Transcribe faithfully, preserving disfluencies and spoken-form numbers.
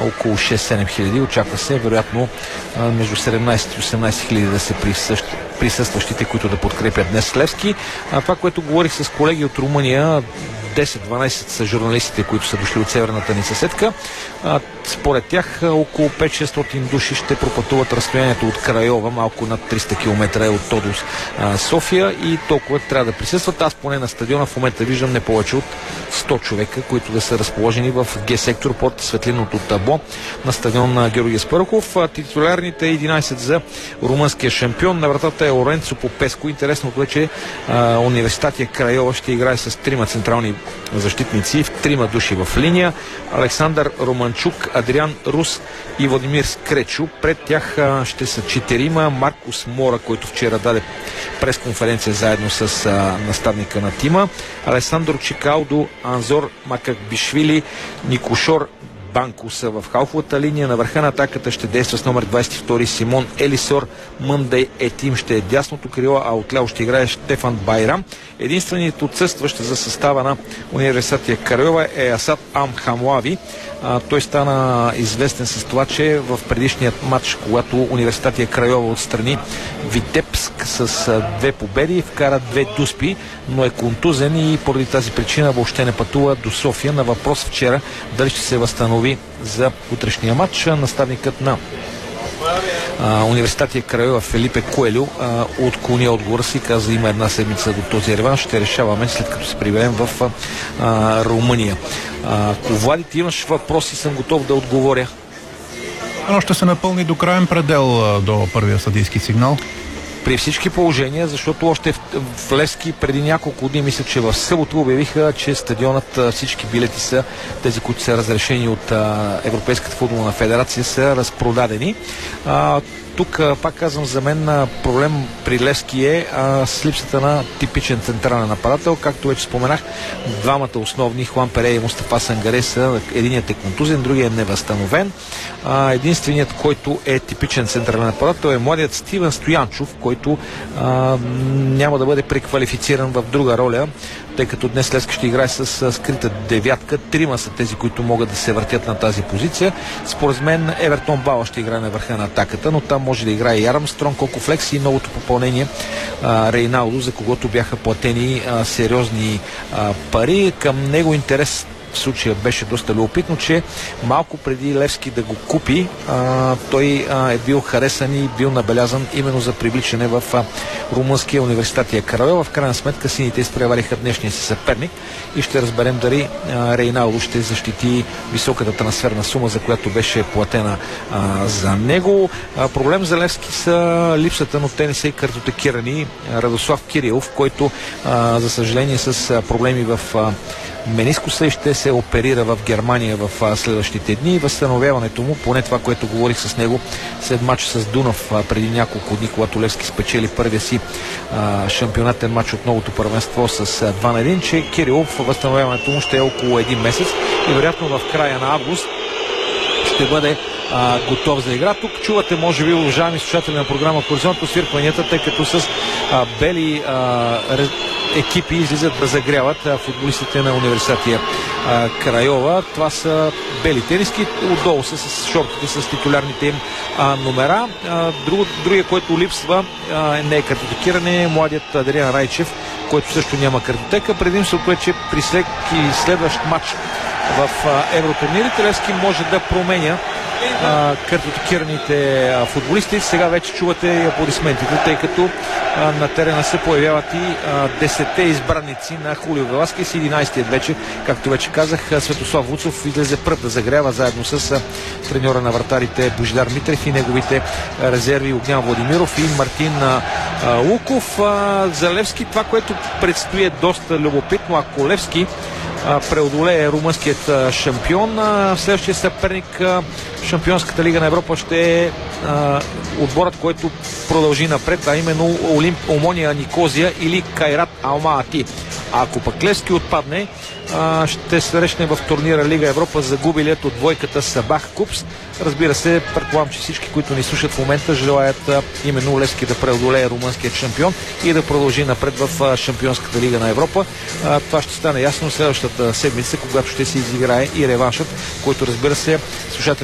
около шест-седем хиляди. Очаква се вероятно между седемнайсет и осемнайсет хиляди да се присъщ, присъстващите, които да подкрепят днес Левски. А това, което говорих с колеги от Румъния, десет-дванайсет са журналистите, които са дошли от северната ни съседка. А, според тях около пет-шестстотин души ще пропътуват разстоянието от Крайова, малко над триста километра е от Тодос, а, София, и толкова трябва да присъстват. Аз поне на стадиона в момента виждам не повече от сто човека, които да са разположени в Г-сектор под светлинното табло на стадион на Георги Аспарухов. Титулярните единайсет за румънския шампион. На вратата е Лоренцо Попеско. Интересното е, че а, Университатия Крайова ще играе с трима централни защитници, в трима души в линия. Александър Романчук, Адриан Рус и Владимир Скречо. Пред тях а, ще са четирима. Маркус Мора, който вчера даде пресконференция заедно с а, наставника на тима. Алесандро Чикалдо, Анзор Макакбишвили, Никошор Банко са в халфовата линия. На върха на атаката ще действа с номер двайсет и втори Симон Елисор. Мъндей Етим ще е дясното крило, а отляво ще играе Штефан Байрам. Единственият отсъстващ за състава на Университетия Крайова е Асад Ам Хамлави. А, той стана известен с това, че в предишният матч, когато Университетия Крайова отстрани Витебск с а, две победи, вкара две дуспи, но е контузен и поради тази причина въобще не пътува до София. На въпрос вчера дали ще се възстанови за утрешния матч, наставникът на Uh, Университетия Крайова Фелипе Коелю uh, отклони отговора си, каза има една седмица до този реванш, ще решаваме след като се приберем в uh, Румъния. Uh, ако Влади, ти имаш въпроси, съм готов да отговоря. Но ще се напълни до краен предел uh, до първия съдийски сигнал. При всички положения, защото още в, в Левски преди няколко дни, мисля, че в събота обявиха, че стадионът, всички билети са, тези, които са разрешени от а, Европейската футболна федерация, са разпродадени. А, тук, пак казвам, за мен проблем при Левски е а, с липсата на типичен централен нападател. Както вече споменах, двамата основни, Хуан Пере и Мустафа Сангаре, са, единият е контузен, другият е невъзстановен. А, единственият, който е типичен централен нападател, е младият Стивен Стоянчов, който а, няма да бъде преквалифициран в друга роля, тъй като днес Левски ще играе с, с скрита девятка. Трима са тези, които могат да се въртят на тази позиция. Според мен Евертон Бала ще играе на върха на атаката, но там може да играе и Армстронг, Коко Флекс и новото попълнение а, Рейналдо, за когото бяха платени а, сериозни а, пари. Към него интерес в случая беше доста любопитно, че малко преди Левски да го купи, а, той а, е бил харесан и бил набелязан именно за привличане в а, румънския Университетия Крайова. В крайна сметка сините изпревариха днешния си съперник и ще разберем дали а, Рейналдо ще защити високата трансферна сума, за която беше платена а, за него. А, проблем за Левски са липсата, но те не са и картотекирани. Радослав Кирилов, който а, за съжаление с а, проблеми в а, менискуса и ще се оперира в Германия в а, следващите дни. Възстановяването му, поне това, което говорих с него след матч с Дунав а, преди няколко дни, когато Левски спечели първия си а, шампионатен матч от новото първенство с а, два на един, че Кирилов, възстановяването му ще е около един месец и вероятно в края на август ще бъде а, готов за игра. Тук чувате, може би, уважаеми слушатели на програма Хоризонт, освиркванията, тъй като с а, бели а, екипи излизат да загряват а, футболистите на Университетия а, Крайова. Това са бели тениски, отдолу са с шортите с титулярните им а, номера. А, друг, другия, който липсва, а, не е картотекиране, младият Адриан Райчев, който също няма картотека. Предимството е, че при всеки следващ матч в а, евротурнирите Левски може да променя а, картотекираните а, футболисти. Сега вече чувате и аплодисментите, тъй като а, на терена се появяват и а, десетте избранници на Хулио Веласкес, единайсетият вече, както вече казах, Светослав Вуцов излезе пръв да загрява заедно с а, треньора на вратарите Божидар Митрев и неговите а, резерви Огнян Владимиров и Мартин а, а, Луков. А, за Левски това, което предстои, е доста любопитно. Ако Левски преодолее румънският шампион, следващия съперник в Шампионската лига на Европа ще е отборът, който продължи напред, а именно Олимп, Омония Никозия или Кайрат Алма-Ати. А ако пък Левски отпадне, ще срещне в турнира Лига Европа загубилият от двойката Сабах Купс. Разбира се, предполагам, че всички, които ни слушат в момента, желаят именно Левски да преодолее румънският шампион и да продължи напред в Шампионската лига на Европа. Това ще стане ясно следващата седмица, когато ще се изиграе и реваншът, който, разбира се, слушатели